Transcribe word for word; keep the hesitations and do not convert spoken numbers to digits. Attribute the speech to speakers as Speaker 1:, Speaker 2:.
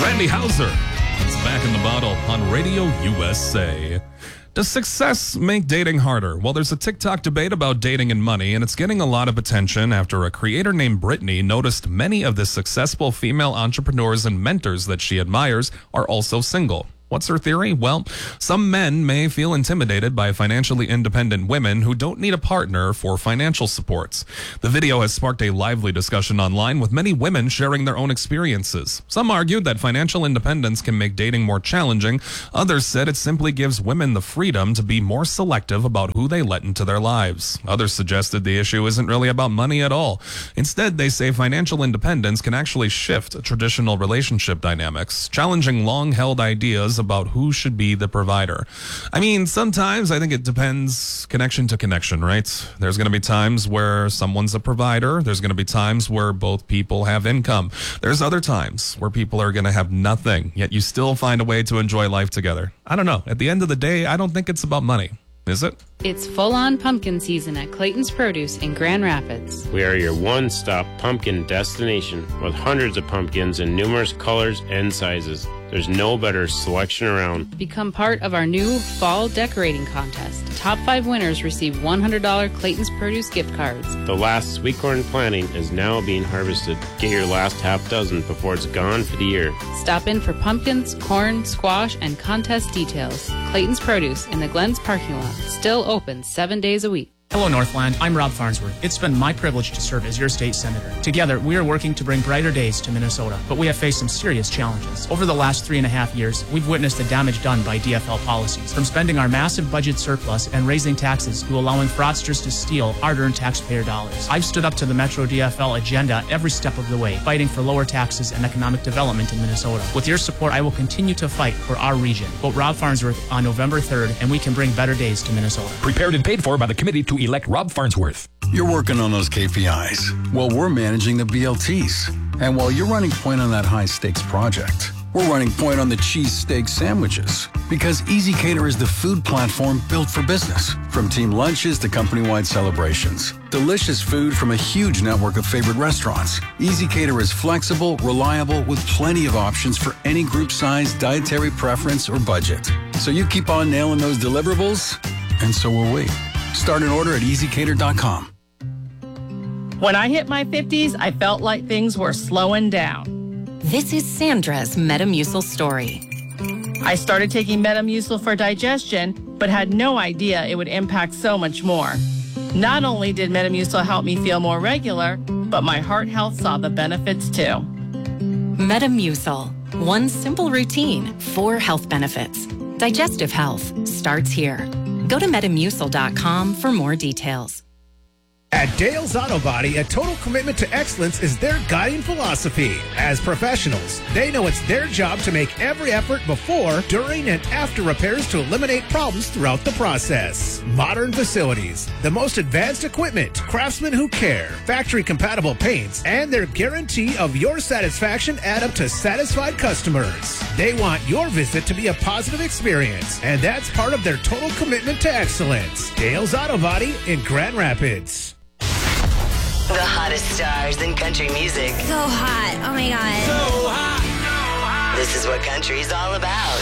Speaker 1: Randy Houser. It's Back in the Bottle on Radio U S A. Does success make dating harder? Well, there's a TikTok debate about dating and money, and it's getting a lot of attention after a creator named Brittany noticed many of the successful female entrepreneurs and mentors that she admires are also single. What's her theory? Well, some men may feel intimidated by financially independent women who don't need a partner for financial supports. The video has sparked a lively discussion online with many women sharing their own experiences. Some argued that financial independence can make dating more challenging. Others said it simply gives women the freedom to be more selective about who they let into their lives. Others suggested the issue isn't really about money at all. Instead, they say financial independence can actually shift traditional relationship dynamics, challenging long-held ideas about who should be the provider. I mean, sometimes I think it depends connection to connection, right? There's going to be times where someone's a provider. There's going to be times where both people have income. There's other times where people are going to have nothing, yet you still find a way to enjoy life together. I don't know. At the end of the day, I don't think it's about money. Is it?
Speaker 2: It's full-on pumpkin season at Clayton's Produce in Grand Rapids.
Speaker 3: We are your one-stop pumpkin destination with hundreds of pumpkins in numerous colors and sizes. There's no better selection around.
Speaker 2: Become part of our new fall decorating contest. Top five winners receive one hundred dollars Clayton's Produce gift cards.
Speaker 3: The last sweet corn planting is now being harvested. Get your last half dozen before it's gone for the year.
Speaker 2: Stop in for pumpkins, corn, squash, and contest details. Clayton's Produce in the Glens parking lot. Still open seven days a week.
Speaker 4: Hello, Northland. I'm Rob Farnsworth. It's been my privilege to serve as your state senator. Together, we are working to bring brighter days to Minnesota, but we have faced some serious challenges. Over the last three and a half years, we've witnessed the damage done by D F L policies, from spending our massive budget surplus and raising taxes to allowing fraudsters to steal hard-earned taxpayer dollars. I've stood up to the Metro D F L agenda every step of the way, fighting for lower taxes and economic development in Minnesota. With your support, I will continue to fight for our region. Vote Rob Farnsworth on November third, and we can bring better days to Minnesota.
Speaker 5: Prepared and paid for by the committee to elect Rob Farnsworth.
Speaker 6: You're working on those K P Is. Well, we're managing the B L Ts. And while you're running point on that high-stakes project, we're running point on the cheesesteak sandwiches. Because ezCater is the food platform built for business. From team lunches to company-wide celebrations. Delicious food from a huge network of favorite restaurants. ezCater is flexible, reliable, with plenty of options for any group size, dietary preference, or budget. So you keep on nailing those deliverables, and so will we. Start an order at easy cater dot com.
Speaker 7: When I hit my fifties, I felt like things were slowing down.
Speaker 8: This is Sandra's Metamucil story.
Speaker 7: I started taking Metamucil for digestion, but had no idea it would impact so much more. Not only did Metamucil help me feel more regular, but my heart health saw the benefits too.
Speaker 8: Metamucil. One simple routine, four health benefits. Digestive health starts here. Go to metamucil dot com for more details.
Speaker 9: At Dale's Auto Body, a total commitment to excellence is their guiding philosophy. As professionals, they know it's their job to make every effort before, during, and after repairs to eliminate problems throughout the process. Modern facilities, the most advanced equipment, craftsmen who care, factory-compatible paints, and their guarantee of your satisfaction add up to satisfied customers. They want your visit to be a positive experience, and that's part of their total commitment to excellence. Dale's Auto Body in Grand Rapids.
Speaker 10: The hottest stars in country music.
Speaker 11: So hot. Oh my God.
Speaker 10: So hot. So hot. This is what country's all about.